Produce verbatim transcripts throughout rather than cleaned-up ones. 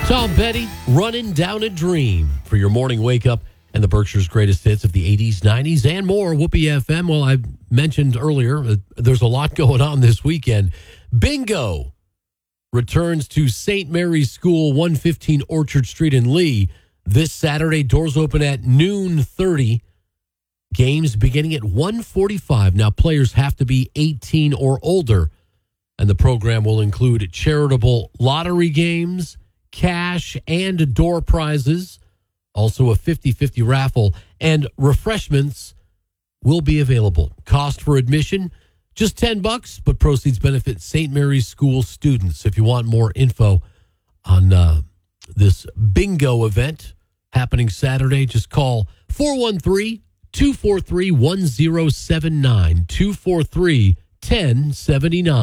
Tom Petty, Running Down a Dream for your morning wake up and the Berkshire's greatest hits of the eighties, nineties, and more. Whoopee F M. Well, I mentioned earlier, uh, there's a lot going on this weekend. Bingo returns to Saint Mary's School, one fifteen Orchard Street in Lee this Saturday. Doors open at noon thirty. Games beginning at one forty-five. Now, players have to be eighteen or older, and the program will include charitable lottery games, cash and door prizes, also a fifty-fifty raffle, and refreshments will be available. Cost for admission, just ten bucks, but proceeds benefit Saint Mary's School students. If you want more info on uh, this bingo event happening Saturday, just call four one three, two four three, one zero seven nine, two four three, one zero seven nine.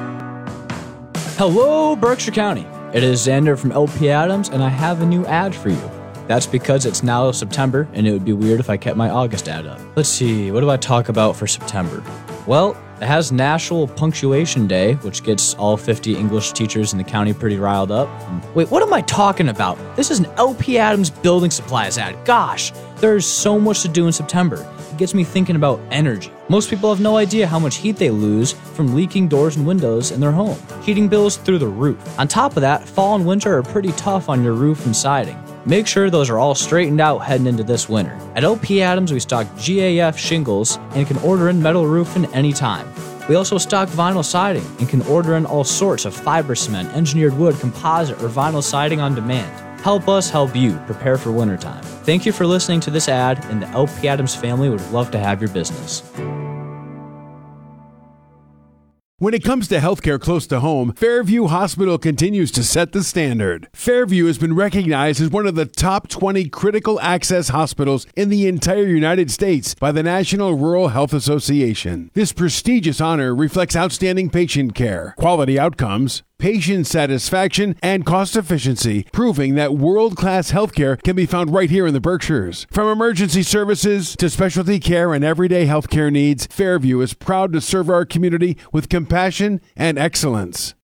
Hello, Berkshire County. It is Xander from L P Adams, and I have a new ad for you. That's because it's now September, and it would be weird if I kept my August ad up. Let's see, what do I talk about for September? Well, it has National Punctuation Day, which gets all fifty English teachers in the county pretty riled up. Wait, what am I talking about? This is an L P Adams building supplies ad. Gosh, there's so much to do in September. It gets me thinking about energy. Most people have no idea how much heat they lose from leaking doors and windows in their home. Heating bills through the roof. On top of that, fall and winter are pretty tough on your roof and siding. Make sure those are all straightened out heading into this winter. At L P Adams, we stock G A F shingles and can order in metal roofing anytime. We also stock vinyl siding and can order in all sorts of fiber cement, engineered wood, composite, or vinyl siding on demand. Help us help you prepare for wintertime. Thank you for listening to this ad, and the L P Adams family would love to have your business. When it comes to healthcare close to home, Fairview Hospital continues to set the standard. Fairview has been recognized as one of the top twenty critical access hospitals in the entire United States by the National Rural Health Association. This prestigious honor reflects outstanding patient care, quality outcomes, patient satisfaction, and cost efficiency, proving that world-class healthcare can be found right here in the Berkshires. From emergency services to specialty care and everyday healthcare needs, Fairview is proud to serve our community with compassion and excellence.